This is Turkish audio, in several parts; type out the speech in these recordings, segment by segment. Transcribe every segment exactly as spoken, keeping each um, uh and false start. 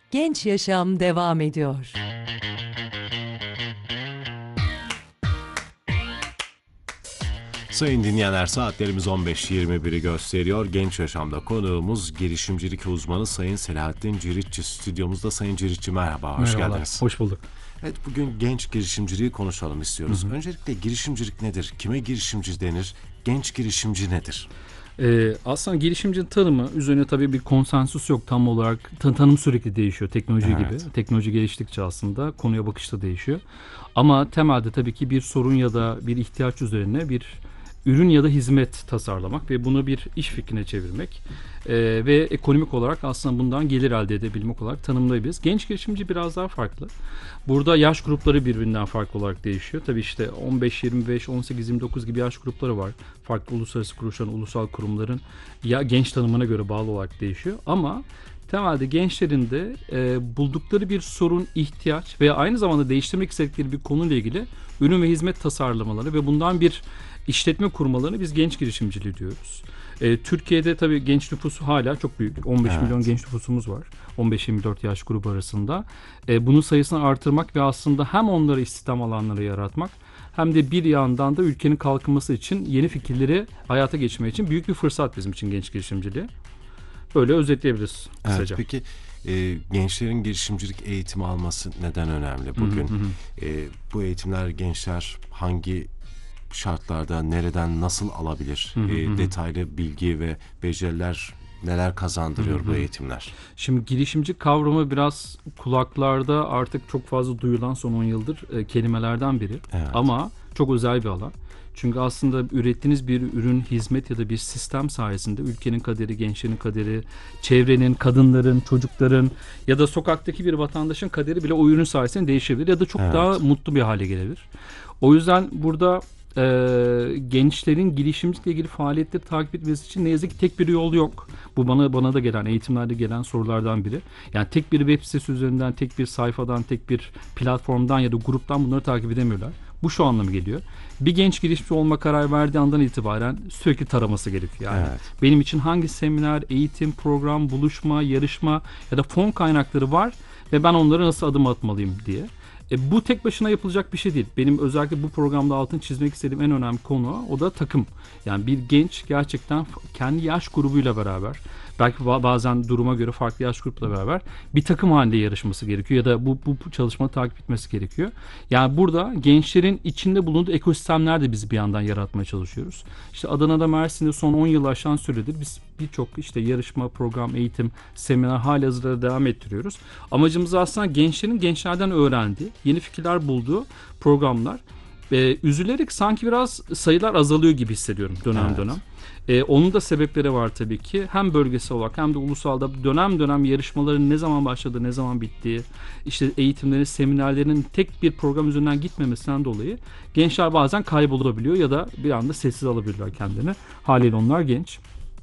Genç Yaşam devam ediyor. Sayın dinleyenler, saatlerimiz on beş yirmi biri gösteriyor. Genç Yaşam'da konuğumuz girişimcilik uzmanı Sayın Selahattin Ciritçi stüdyomuzda. Sayın Ciritçi, merhaba, hoş Merhabalar, geldiniz. hoş bulduk. Evet, bugün genç girişimciliği konuşalım istiyoruz. Hı hı. Öncelikle girişimcilik nedir? Kime girişimci denir? Genç girişimci nedir? Ee, aslında girişimci tanımı üzerine tabii bir konsensus yok tam olarak. Tan- tanım sürekli değişiyor teknoloji Evet. gibi. Teknoloji geliştikçe aslında konuya bakış da değişiyor. Ama temelde tabii ki bir sorun ya da bir ihtiyaç üzerine bir ürün ya da hizmet tasarlamak ve bunu bir iş fikrine çevirmek ee, ve ekonomik olarak aslında bundan gelir elde edebilmek olarak tanımlayabiliriz. Genç girişimci biraz daha farklı. Burada yaş grupları birbirinden farklı olarak değişiyor. Tabii işte on beş yirmi beş, on sekiz yirmi dokuz gibi yaş grupları var. Farklı uluslararası kuruluşların, ulusal kurumların ya genç tanımına göre bağlı olarak değişiyor. Ama temelde gençlerin de e, buldukları bir sorun, ihtiyaç veya aynı zamanda değiştirmek istedikleri bir konuyla ilgili ürün ve hizmet tasarlamaları ve bundan bir işletme kurmalarını biz genç girişimciliği diyoruz. E, Türkiye'de tabii genç nüfusu hala çok büyük. on beş Evet. milyon genç nüfusumuz var. on beş yirmi dört yaş grubu arasında. E, bunun sayısını artırmak ve aslında hem onlara istihdam alanları yaratmak hem de bir yandan da ülkenin kalkınması için yeni fikirleri hayata geçirmek için büyük bir fırsat bizim için genç girişimciliği. Böyle özetleyebiliriz kısaca. Evet, peki e, gençlerin girişimcilik eğitimi alması neden önemli bugün? Hı hı hı. E, bu eğitimler gençler hangi şartlarda, nereden, nasıl alabilir? Hı hı E, hı. detaylı bilgi ve beceriler neler kazandırıyor Hı hı bu hı. eğitimler? Şimdi girişimci kavramı biraz kulaklarda artık çok fazla duyulan son on yıldır e, kelimelerden biri. Evet. Ama çok özel bir alan. Çünkü aslında ürettiğiniz bir ürün, hizmet ya da bir sistem sayesinde ülkenin kaderi, gençlerin kaderi, çevrenin, kadınların, çocukların ya da sokaktaki bir vatandaşın kaderi bile o ürün sayesinde değişebilir ya da çok Evet. daha mutlu bir hale gelebilir. O yüzden burada e, gençlerin girişimcilikle ilgili faaliyetleri takip etmesi için ne yazık ki tek bir yol yok. Bu bana bana da gelen, eğitimlerde gelen sorulardan biri. Yani tek bir web sitesi üzerinden, tek bir sayfadan, tek bir platformdan ya da gruptan bunları takip edemiyorlar. Bu şu anlamı geliyor. Bir genç girişimci olma kararı verdiği andan itibaren sürekli taraması gerekiyor. Yani Evet. benim için hangi seminer, eğitim, program, buluşma, yarışma ya da fon kaynakları var ve ben onları nasıl adım atmalıyım diye. E, bu tek başına yapılacak bir şey değil. Benim özellikle bu programda altını çizmek istediğim en önemli konu o da takım. Yani bir genç gerçekten kendi yaş grubuyla beraber, belki bazen duruma göre farklı yaş grupla beraber bir takım halinde yarışması gerekiyor ya da bu, bu, bu çalışmayı takip etmesi gerekiyor. Yani burada gençlerin içinde bulunduğu ekosistemler de biz bir yandan yaratmaya çalışıyoruz. İşte Adana'da, Mersin'de son on yıl aşan süredir biz birçok işte yarışma, program, eğitim, seminer halihazırda devam ettiriyoruz. Amacımız aslında gençlerin gençlerden öğrendiği, yeni fikirler bulduğu programlar. Ee, üzülerek sanki biraz sayılar azalıyor gibi hissediyorum dönem Evet. dönem. Ee, onun da sebepleri var tabii ki. Hem bölgesel olarak hem de ulusalda dönem dönem yarışmaların ne zaman başladığı, ne zaman bittiği, işte eğitimlerin, seminerlerin tek bir program üzerinden gitmemesinden dolayı gençler bazen kaybolabiliyor ya da bir anda sessiz alabilirler kendini. Haliyle onlar genç.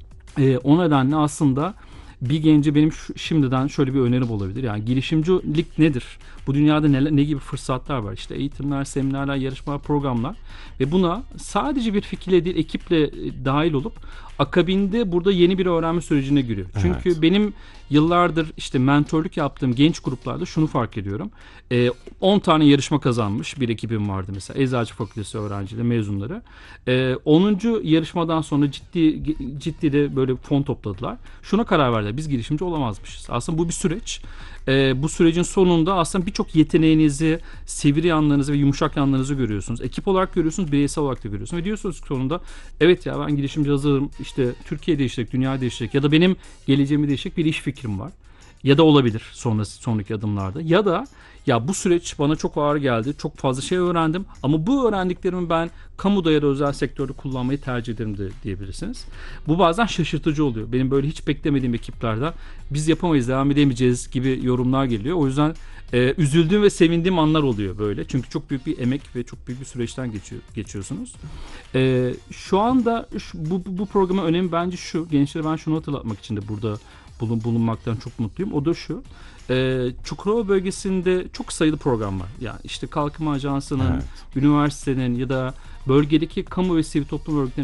Ee, o nedenle aslında bir gence benim şu, şimdiden şöyle bir önerim olabilir. Yani girişimcilik nedir? Bu dünyada ne, ne gibi fırsatlar var? İşte eğitimler, seminerler, yarışmalar, programlar ve buna sadece bir fikirle değil ekiple e, dahil olup akabinde burada yeni bir öğrenme sürecine giriyor. Çünkü Evet. benim yıllardır işte mentorluk yaptığım genç gruplarda şunu fark ediyorum. E, on tane yarışma kazanmış bir ekibim vardı mesela. Eczacı Fakültesi öğrencileri, mezunları. E, onuncu yarışmadan sonra ciddi ciddi de böyle fon topladılar. Şuna karar verdiler. Biz girişimci olamazmışız. Aslında bu bir süreç. E, bu sürecin sonunda aslında birçok yeteneğinizi, sivri yanlarınızı ve yumuşak yanlarınızı görüyorsunuz. Ekip olarak görüyorsunuz, bireysel olarak da görüyorsunuz. Ve diyorsunuz ki sonunda evet ya ben girişimci hazırım. İşte Türkiye değişecek, dünya değişecek ya da benim geleceğimi değişecek bir iş fikrim var. Ya da olabilir sonrası, sonraki adımlarda. Ya da ya bu süreç bana çok ağır geldi. Çok fazla şey öğrendim. Ama bu öğrendiklerimi ben kamuda ya da özel sektörde kullanmayı tercih ederim de diyebilirsiniz. Bu bazen şaşırtıcı oluyor. Benim böyle hiç beklemediğim ekiplerden biz yapamayız, devam edemeyeceğiz gibi yorumlar geliyor. O yüzden e, üzüldüğüm ve sevindiğim anlar oluyor böyle. Çünkü çok büyük bir emek ve çok büyük bir süreçten geçiyor, geçiyorsunuz. E, şu anda şu, bu, bu programın önemi bence şu. Gençlere ben şunu hatırlatmak için de burada bulun, bulunmaktan çok mutluyum. O da şu. Ee, Çukurova bölgesinde çok sayılı program var. Yani işte Kalkınma Ajansı'nın, Evet. üniversitenin ya da bölgedeki kamu ve sivil toplum örgütlerinin